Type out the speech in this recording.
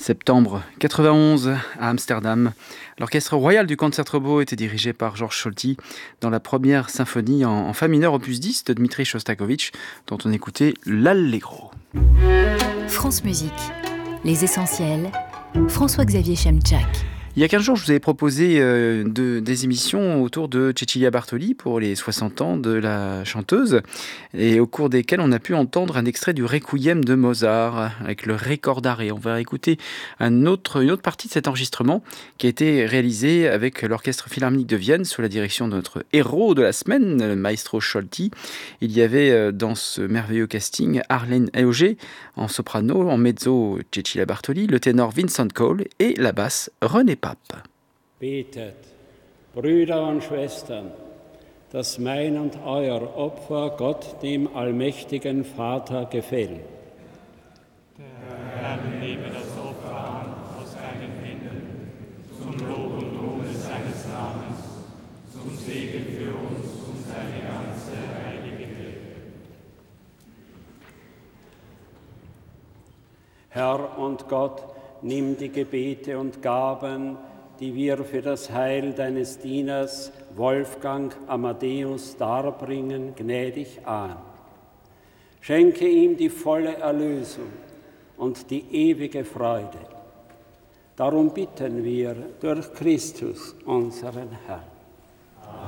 Septembre 91 à Amsterdam. L'orchestre royal du Concertgebouw était dirigé par Georges Solti dans la première symphonie en fa mineur opus 10 de Dmitri Shostakovich, dont on écoutait l'Allegro. France Musique, les essentiels, François-Xavier Chemchak. Il y a 15 jours, je vous avais proposé des émissions autour de Cecilia Bartoli pour les 60 ans de la chanteuse, et au cours desquelles on a pu entendre un extrait du Requiem de Mozart avec le Ricordare. On va écouter une autre partie de cet enregistrement qui a été réalisé avec l'Orchestre Philharmonique de Vienne sous la direction de notre héros de la semaine, le maestro Solti. Il y avait dans ce merveilleux casting Arlene Auger en soprano, en mezzo Cecilia Bartoli, le ténor Vincent Cole et la basse René Pape. Betet, Brüder und Schwestern, dass mein und euer Opfer Gott, dem allmächtigen Vater, gefällt. Der Herr nehme das Opfer an aus deinen Händen, zum Lob und Ruhm seines Namens, zum Segen für uns und seine ganze heilige Welt. Herr und Gott, nimm die Gebete und Gaben, die wir für das Heil deines Dieners Wolfgang Amadeus darbringen, gnädig an. Schenke ihm die volle Erlösung und die ewige Freude. Darum bitten wir durch Christus, unseren Herrn.